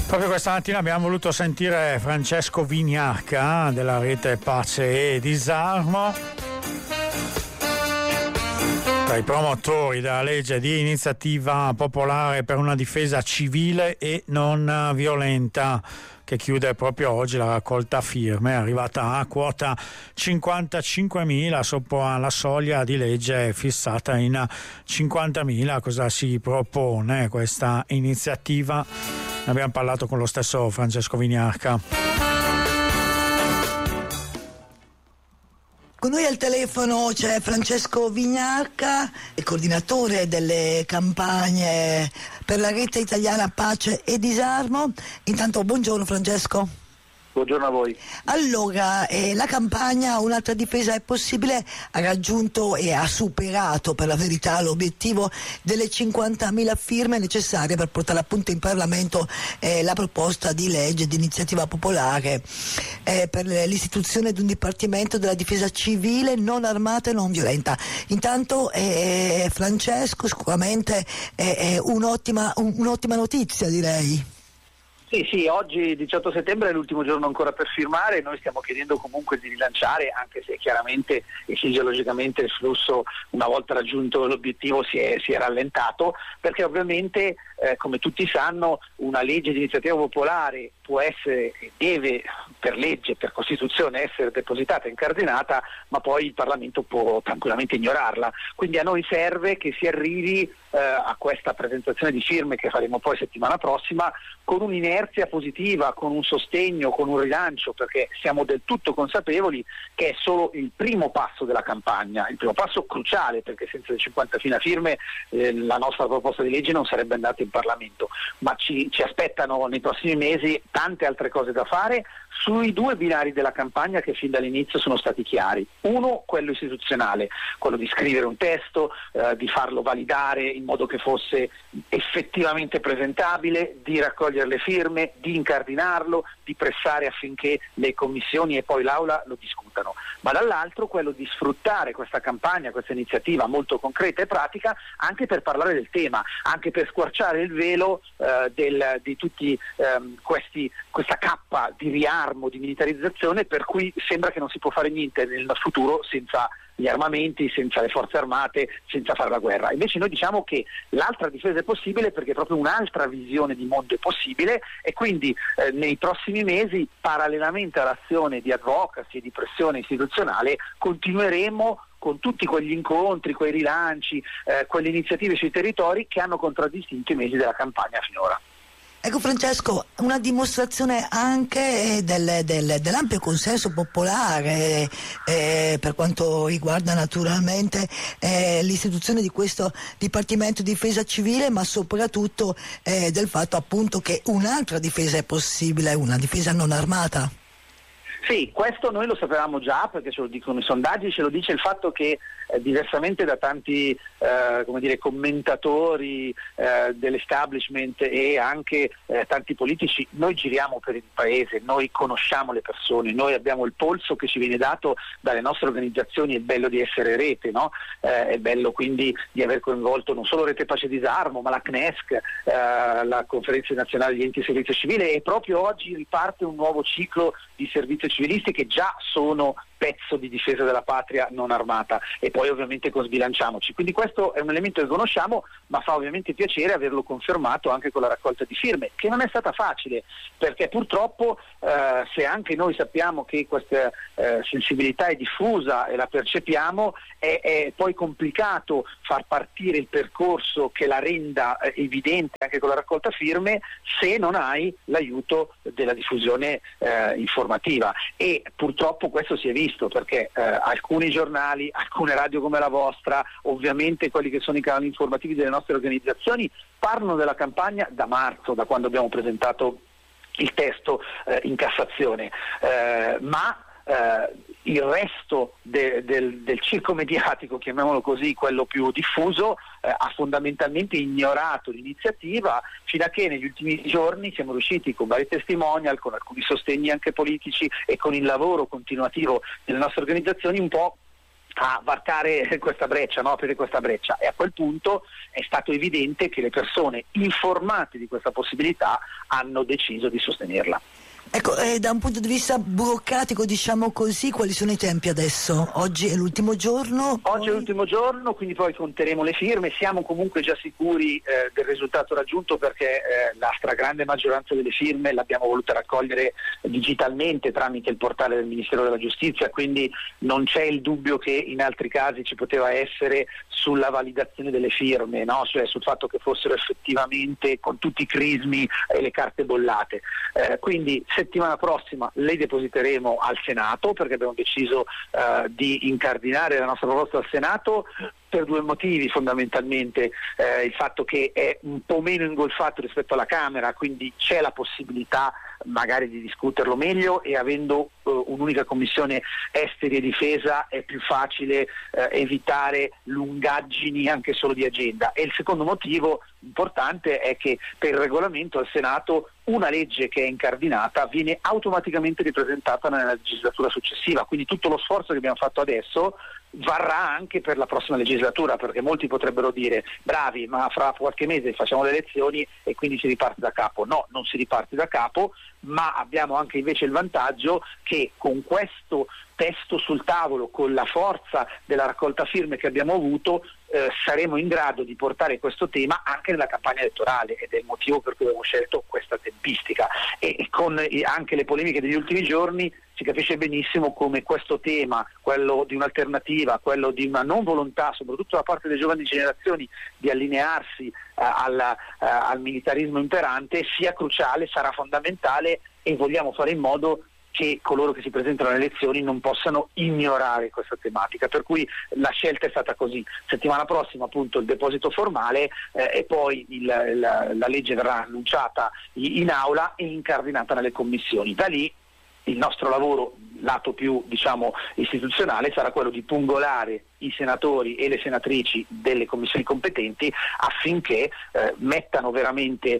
Proprio questa mattina abbiamo voluto sentire Francesco Vignacca della rete Pace e Disarmo, tra i promotori della legge di iniziativa popolare per una difesa civile e non violenta, che chiude proprio oggi la raccolta firme, è arrivata a quota 55.000 sopra la soglia di legge fissata in 50.000. Cosa si propone questa iniziativa? Ne abbiamo parlato con lo stesso Francesco Vignacca. Con noi al telefono c'è Francesco Vignacca, il coordinatore delle campagne per la rete italiana Pace e Disarmo. Intanto buongiorno Francesco. Buongiorno a voi. Allora, la campagna Un'altra difesa è possibile ha raggiunto e ha superato per la verità l'obiettivo delle 50.000 firme necessarie per portare appunto in Parlamento la proposta di legge di iniziativa popolare per l'istituzione di un dipartimento della difesa civile non armata e non violenta. Intanto Francesco, sicuramente è un'ottima notizia, direi. Sì, oggi 18 settembre è l'ultimo giorno ancora per firmare. Noi stiamo chiedendo comunque di rilanciare, anche se chiaramente e fisiologicamente il flusso, una volta raggiunto l'obiettivo, si è rallentato, perché ovviamente come tutti sanno una legge di iniziativa popolare può essere e deve per legge, per Costituzione essere depositata e incardinata, ma poi il Parlamento può tranquillamente ignorarla. Quindi a noi serve che si arrivi a questa presentazione di firme che faremo poi settimana prossima con un'inerzia positiva, con un sostegno, con un rilancio, perché siamo del tutto consapevoli che è solo il primo passo della campagna, il primo passo cruciale, perché senza le 50.000 firme la nostra proposta di legge non sarebbe andata in Parlamento, ma ci aspettano nei prossimi mesi tante altre cose da fare sui due binari della campagna che fin dall'inizio sono stati chiari. Uno, quello istituzionale, quello di scrivere un testo, di farlo validare in modo che fosse effettivamente presentabile, di raccogliere le firme, di incardinarlo, di pressare affinché le commissioni e poi l'Aula lo discutano. Ma dall'altro quello di sfruttare questa campagna, questa iniziativa molto concreta e pratica anche per parlare del tema, anche per squarciare il velo di tutti questa cappa di riarmo, di militarizzazione, per cui sembra che non si può fare niente nel futuro senza gli armamenti, senza le forze armate, senza fare la guerra. Invece noi diciamo che l'altra difesa è possibile perché proprio un'altra visione di mondo è possibile, e quindi nei prossimi mesi, parallelamente all'azione di advocacy e di pressione istituzionale, continueremo con tutti quegli incontri, quei rilanci, quelle iniziative sui territori che hanno contraddistinto i mesi della campagna finora. Ecco Francesco, una dimostrazione anche dell'ampio consenso popolare per quanto riguarda naturalmente l'istituzione di questo Dipartimento di Difesa Civile, ma soprattutto del fatto appunto che un'altra difesa è possibile, una difesa non armata. Sì, questo noi lo sapevamo già, perché ce lo dicono i sondaggi, ce lo dice il fatto che diversamente da tanti commentatori dell'establishment e anche tanti politici, noi giriamo per il paese, noi conosciamo le persone, noi abbiamo il polso che ci viene dato dalle nostre organizzazioni. È il bello di essere rete, no? È bello quindi di aver coinvolto non solo Rete Pace e Disarmo, ma la CNESC, la Conferenza Nazionale degli Enti di Servizio Civile, e proprio oggi riparte un nuovo ciclo di servizio civilisti che già sono pezzo di difesa della patria non armata, e poi ovviamente con Sbilanciamoci. Quindi questo è un elemento che conosciamo, ma fa ovviamente piacere averlo confermato anche con la raccolta di firme, che non è stata facile, perché purtroppo se anche noi sappiamo che questa sensibilità è diffusa e la percepiamo, è poi complicato far partire il percorso che la renda evidente anche con la raccolta firme se non hai l'aiuto della diffusione informativa, e purtroppo questo si è visto perché alcuni giornali, alcune radio come la vostra, ovviamente quelli che sono i canali informativi delle nostre organizzazioni, parlano della campagna da marzo, da quando abbiamo presentato il testo in Cassazione, ma il resto del circo mediatico, chiamiamolo così, quello più diffuso, ha fondamentalmente ignorato l'iniziativa, fino a che negli ultimi giorni siamo riusciti, con vari testimonial, con alcuni sostegni anche politici e con il lavoro continuativo delle nostre organizzazioni, un po' a varcare questa breccia, no? Aprire questa breccia, e a quel punto è stato evidente che le persone informate di questa possibilità hanno deciso di sostenerla. Ecco, da un punto di vista burocratico, diciamo così, quali sono i tempi adesso? Oggi è l'ultimo giorno? Oggi è l'ultimo giorno, quindi poi conteremo le firme. Siamo comunque già sicuri del risultato raggiunto, perché la stragrande maggioranza delle firme l'abbiamo voluta raccogliere digitalmente tramite il portale del Ministero della Giustizia, quindi non c'è il dubbio che in altri casi ci poteva essere sulla validazione delle firme, no? Cioè sul fatto che fossero effettivamente con tutti i crismi e le carte bollate. Quindi settimana prossima le depositeremo al Senato, perché abbiamo deciso di incardinare la nostra proposta al Senato per due motivi fondamentalmente. Il fatto che è un po' meno ingolfato rispetto alla Camera, quindi c'è la possibilità magari di discuterlo meglio, e avendo un'unica commissione esteri e difesa è più facile evitare lungaggini anche solo di agenda. E il secondo motivo importante è che per il regolamento al Senato una legge che è incardinata viene automaticamente ripresentata nella legislatura successiva, quindi tutto lo sforzo che abbiamo fatto adesso varrà anche per la prossima legislatura, perché molti potrebbero dire: bravi, ma fra qualche mese facciamo le elezioni e quindi si riparte da capo. No, non si riparte da capo, ma abbiamo anche invece il vantaggio che con questo testo sul tavolo, con la forza della raccolta firme che abbiamo avuto, saremo in grado di portare questo tema anche nella campagna elettorale, ed è il motivo per cui abbiamo scelto questa tempistica. E con anche le polemiche degli ultimi giorni si capisce benissimo come questo tema, quello di un'alternativa, quello di una non volontà, soprattutto da parte delle giovani generazioni, di allinearsi al militarismo imperante, sia cruciale, sarà fondamentale, e vogliamo fare in modo che coloro che si presentano alle elezioni non possano ignorare questa tematica, per cui la scelta è stata così: settimana prossima appunto il deposito formale, e poi la legge verrà annunciata in aula e incardinata nelle commissioni. Da lì il nostro lavoro, lato più istituzionale, sarà quello di pungolare i senatori e le senatrici delle commissioni competenti affinché mettano veramente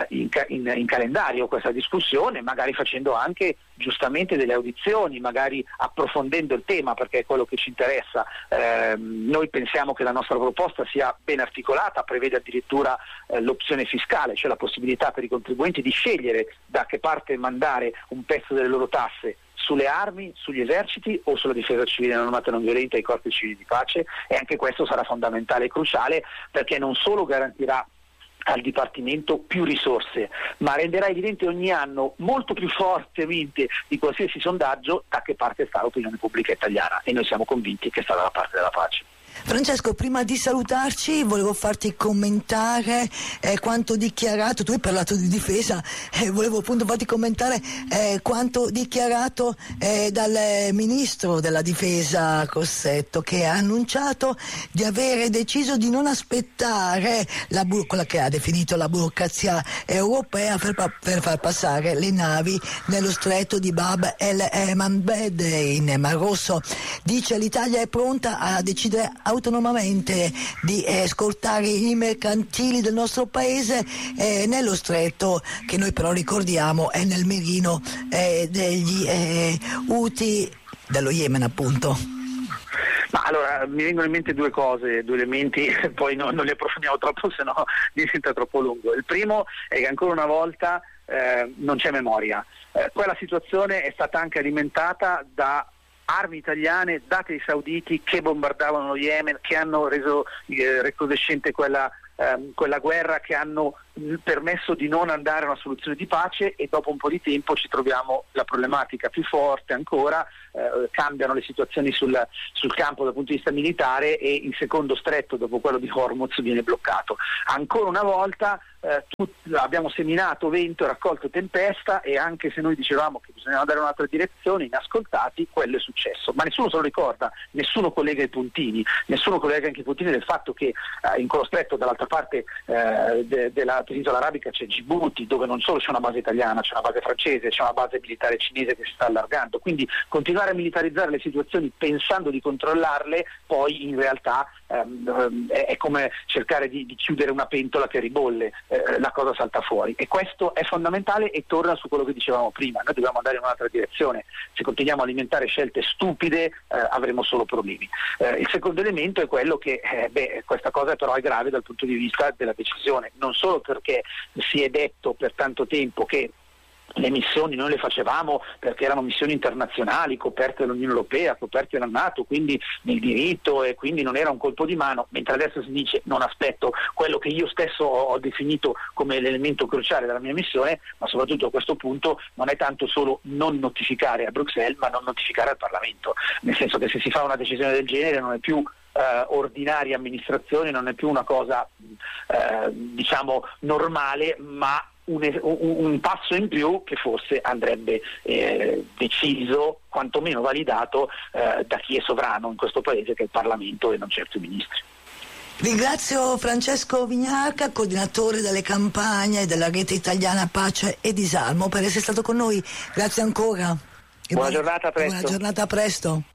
in calendario questa discussione, magari facendo anche giustamente delle audizioni, magari approfondendo il tema, perché è quello che ci interessa. Noi pensiamo che la nostra proposta sia ben articolata, prevede addirittura l'opzione fiscale, cioè la possibilità per i contribuenti di scegliere da che parte mandare un pezzo delle loro tasse: sulle armi, sugli eserciti o sulla difesa civile non armata e non violenta e i corpi civili di pace. E anche questo sarà fondamentale e cruciale, perché non solo garantirà al Dipartimento più risorse, ma renderà evidente ogni anno molto più fortemente di qualsiasi sondaggio da che parte sta l'opinione pubblica italiana, e noi siamo convinti che sta dalla parte della pace. Francesco, prima di salutarci volevo farti commentare quanto dichiarato. Tu hai parlato di difesa, volevo appunto farti commentare quanto dichiarato dal ministro della difesa Cossetto, che ha annunciato di avere deciso di non aspettare quella che ha definito la burocrazia europea per far passare le navi nello stretto di Bab el-Mandeb in Mar Rosso. Dice: l'Italia è pronta a decidere autonomamente di scortare i mercantili del nostro paese nello stretto, che noi però ricordiamo è nel mirino degli Houthi dello Yemen, appunto. Ma allora mi vengono in mente due cose, due elementi, poi non li approfondiamo troppo, se no diventa troppo lungo. Il primo è che ancora una volta non c'è memoria. Quella situazione è stata anche alimentata da armi italiane date ai sauditi, che bombardavano lo Yemen, che hanno reso recrudescente quella guerra, che hanno permesso di non andare a una soluzione di pace, e dopo un po' di tempo ci troviamo la problematica più forte ancora. Cambiano le situazioni sul campo dal punto di vista militare, e il secondo stretto dopo quello di Hormuz viene bloccato. Ancora una volta abbiamo seminato vento e raccolto tempesta, e anche se noi dicevamo che bisognava andare in un'altra direzione, inascoltati, quello è successo. Ma nessuno se lo ricorda, nessuno collega i puntini, nessuno collega anche i puntini del fatto che in quello stretto dall'altra parte della penisola arabica c'è Djibouti, dove non solo c'è una base italiana, c'è una base francese, c'è una base militare cinese che si sta allargando. Quindi continuare a militarizzare le situazioni pensando di controllarle, poi in realtà è come cercare di chiudere una pentola che ribolle, la cosa salta fuori, e questo è fondamentale e torna su quello che dicevamo prima. Noi dobbiamo andare in un'altra direzione. Se continuiamo a alimentare scelte stupide avremo solo problemi. Il secondo elemento è quello che questa cosa però è grave dal punto di vista della decisione, non solo perché si è detto per tanto tempo che le missioni noi le facevamo perché erano missioni internazionali coperte dall'Unione Europea, coperte dal NATO, quindi nel diritto, e quindi non era un colpo di mano, mentre adesso si dice non aspetto quello che io stesso ho definito come l'elemento cruciale della mia missione, ma soprattutto a questo punto non è tanto solo non notificare a Bruxelles, ma non notificare al Parlamento, nel senso che se si fa una decisione del genere non è più ordinaria amministrazione, non è più una cosa diciamo normale, ma un passo in più che forse andrebbe deciso, quantomeno validato da chi è sovrano in questo paese, che è il Parlamento e non certo i ministri. Ringrazio Francesco Vignarca, coordinatore delle campagne della Rete Italiana Pace e Disarmo, per essere stato con noi. Grazie ancora. Buona giornata, a presto. Buona giornata, a presto.